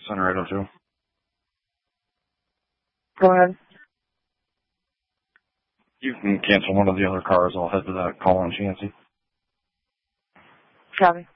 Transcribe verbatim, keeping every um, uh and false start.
Center eight oh two. Go ahead. You can cancel one of the other cars. I'll head to that call on Chancey. Copy.